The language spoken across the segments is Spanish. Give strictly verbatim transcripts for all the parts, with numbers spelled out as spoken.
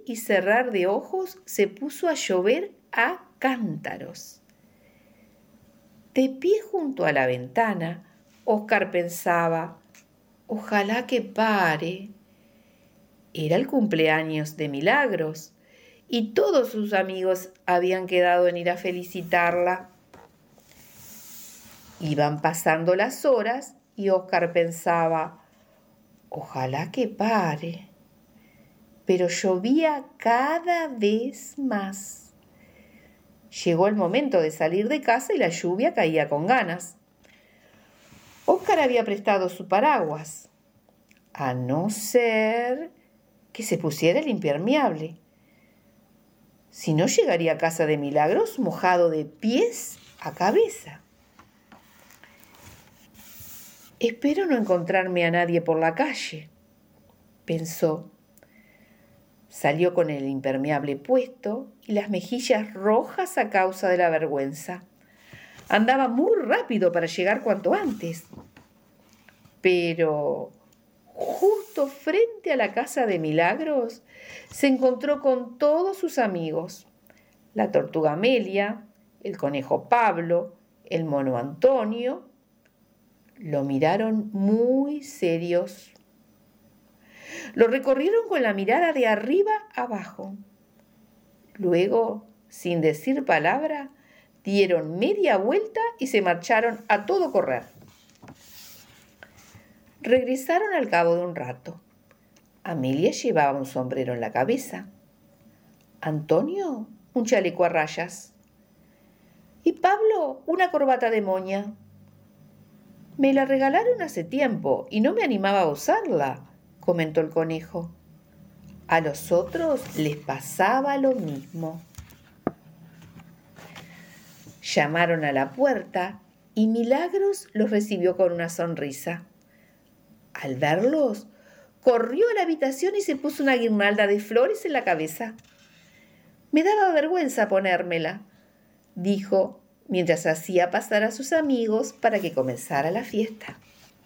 y cerrar de ojos se puso a llover a cántaros. De pie junto a la ventana, Óscar pensaba: ojalá que pare. Era el cumpleaños de Milagros y todos sus amigos habían quedado en ir a felicitarla. Iban pasando las horas y Óscar pensaba: ojalá que pare. Pero llovía cada vez más. Llegó el momento de salir de casa y la lluvia caía con ganas. Óscar había prestado su paraguas, a no ser que se pusiera el impermeable. Si no, llegaría a casa de Milagros mojado de pies a cabeza. Espero no encontrarme a nadie por la calle, pensó. Salió con el impermeable puesto y las mejillas rojas a causa de la vergüenza. Andaba muy rápido para llegar cuanto antes. Pero justo frente a la casa de Milagros se encontró con todos sus amigos: la tortuga Amelia, el conejo Pablo, el mono Antonio. Lo miraron muy serios. Lo recorrieron con la mirada de arriba abajo. Luego, sin decir palabra, dieron media vuelta y se marcharon a todo correr. Regresaron al cabo de un rato. Amelia llevaba un sombrero en la cabeza. Antonio, un chaleco a rayas. Y Pablo, una corbata de moña. Me la regalaron hace tiempo y no me animaba a usarla, comentó el conejo. A los otros les pasaba lo mismo. Llamaron a la puerta y Milagros los recibió con una sonrisa. Al verlos, corrió a la habitación y se puso una guirnalda de flores en la cabeza. Me daba vergüenza ponérmela, dijo, mientras hacía pasar a sus amigos para que comenzara la fiesta.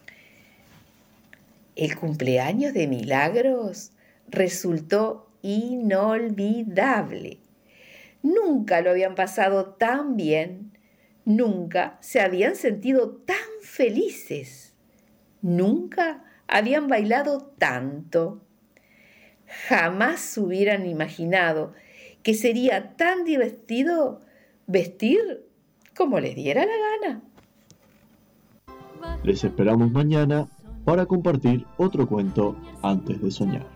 El cumpleaños de Milagros resultó inolvidable. Nunca lo habían pasado tan bien, nunca se habían sentido tan felices, nunca habían bailado tanto. Jamás hubieran imaginado que sería tan divertido vestir como les diera la gana. Les esperamos mañana para compartir otro cuento antes de soñar.